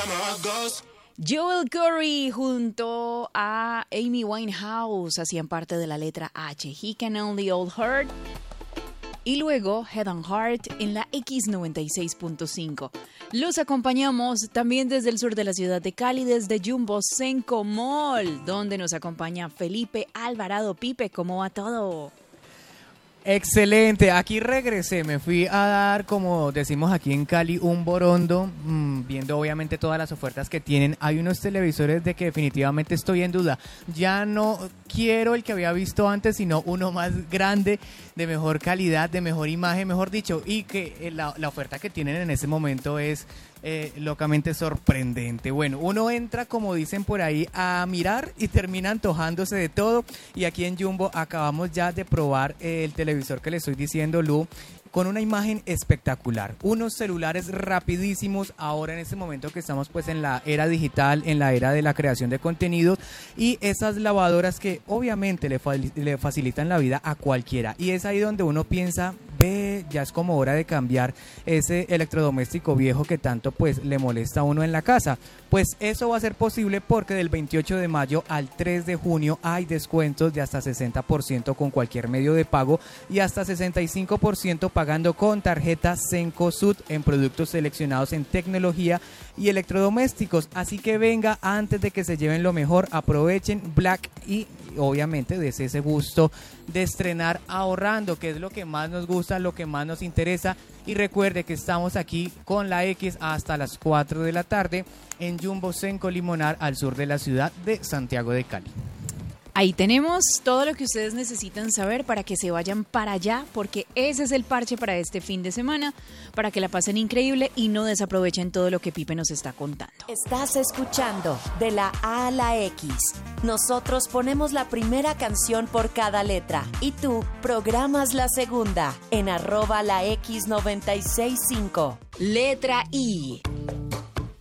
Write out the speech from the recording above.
Joel Corey junto a Amy Winehouse hacían parte de la letra H, He Can Only Hold Her. Y luego Head and Heart en la X96.5. Los acompañamos también desde el sur de la ciudad de Cali, desde Jumbo Senco Mall, donde nos acompaña Felipe Alvarado. Pipe, ¿cómo va todo? Excelente, aquí regresé, me fui a dar, como decimos aquí en Cali, un borondo, viendo obviamente todas las ofertas que tienen. Hay unos televisores de que definitivamente estoy en duda, ya no quiero el que había visto antes, sino uno más grande, de mejor calidad, de mejor imagen, mejor dicho, y que la oferta que tienen en ese momento es locamente sorprendente. Bueno, uno entra, como dicen por ahí, a mirar y termina antojándose de todo, y aquí en Jumbo acabamos ya de probar el televisor que le estoy diciendo, Lu, con una imagen espectacular, unos celulares rapidísimos, ahora en este momento que estamos pues en la era digital, en la era de la creación de contenido, y esas lavadoras que obviamente le facilitan la vida a cualquiera, y es ahí donde uno piensa, ve, ya es como hora de cambiar ese electrodoméstico viejo que tanto pues le molesta a uno en la casa. Pues eso va a ser posible porque del 28 de mayo al 3 de junio hay descuentos de hasta 60% con cualquier medio de pago y hasta 65% pagando con tarjeta Cencosud en productos seleccionados en tecnología y electrodomésticos. Así que venga, antes de que se lleven lo mejor, aprovechen Black y obviamente des ese gusto de estrenar ahorrando, que es lo que más nos gusta, lo que más nos interesa. Y recuerde que estamos aquí con la X hasta las 4 de la tarde en Jumbo Senco Limonar, al sur de la ciudad de Santiago de Cali. Ahí tenemos todo lo que ustedes necesitan saber para que se vayan para allá, porque ese es el parche para este fin de semana, para que la pasen increíble y no desaprovechen todo lo que Pipe nos está contando. Estás escuchando De la A a la X. Nosotros ponemos la primera canción por cada letra y tú programas la segunda en @la X965. Letra I.